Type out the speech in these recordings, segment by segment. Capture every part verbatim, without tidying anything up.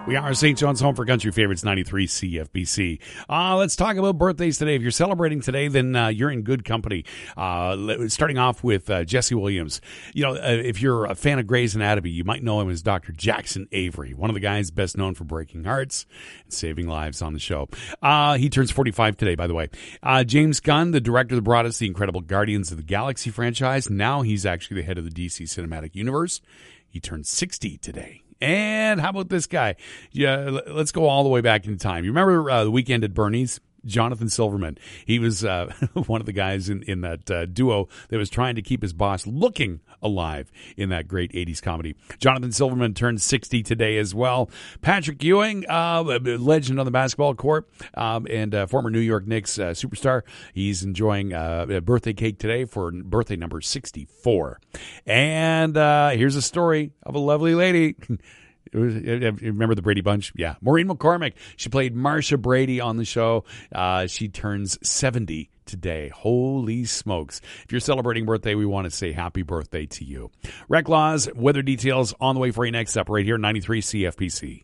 We are Saint John's Home for Country Favorites, ninety-three C F B C. Uh, let's talk about birthdays today. If you're celebrating today, then uh, you're in good company. Uh, starting off with uh, Jesse Williams. You know, uh, if you're a fan of Grey's Anatomy, you might know him as Doctor Jackson Avery, one of the guys best known for breaking hearts and saving lives on the show. Uh, he turns forty-five today, by the way. Uh, James Gunn, the director that brought us the incredible Guardians of the Galaxy franchise. Now he's actually the head of the D C Cinematic Universe. He turned sixty today. And how about this guy? Yeah, let's go all the way back in time. You remember uh, The Weekend at Bernie's? Jonathan Silverman. He was uh, one of the guys in, in that uh, duo that was trying to keep his boss looking alive in that great eighties comedy. Jonathan Silverman turned sixty today as well. Patrick Ewing, uh, legend on the basketball court, um, and uh, former New York Knicks uh, superstar. He's enjoying uh, a birthday cake today for birthday number sixty-four. And uh, here's a story of a lovely lady. It was, you remember the Brady Bunch? Yeah. Maureen McCormick. She played Marsha Brady on the show. Uh, she turns seventy today. Holy smokes. If you're celebrating birthday, we want to say happy birthday to you. Rec Laws, weather details on the way for you next up right here, ninety-three C F P C.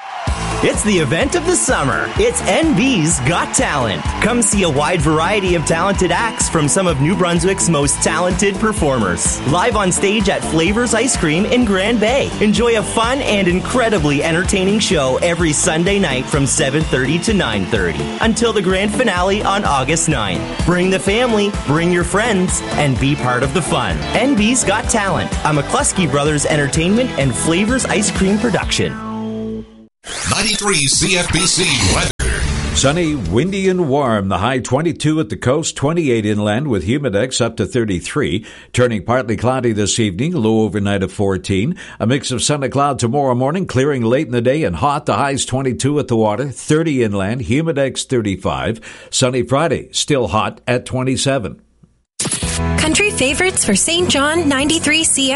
It's the event of the summer. It's N B's Got Talent. Come see a wide variety of talented acts from some of New Brunswick's most talented performers. Live on stage at Flavors Ice Cream in Grand Bay. Enjoy a fun and incredibly entertaining show every Sunday night from seven thirty to nine thirty until the grand finale on August ninth. Bring the family, bring your friends, and be part of the fun. N B's Got Talent, a McCluskey Brothers Entertainment and Flavors Ice Cream production. ninety-three C F B C weather. Sunny, windy, and warm. The high twenty-two at the coast, twenty-eight inland with humidex up to thirty-three. Turning partly cloudy this evening, low overnight of fourteen. A mix of sun and cloud tomorrow morning, clearing late in the day and hot. The high's twenty-two at the water, thirty inland, humidex thirty-five. Sunny Friday, still hot at twenty-seven. Country Favorites for Saint John, ninety-three C F B C.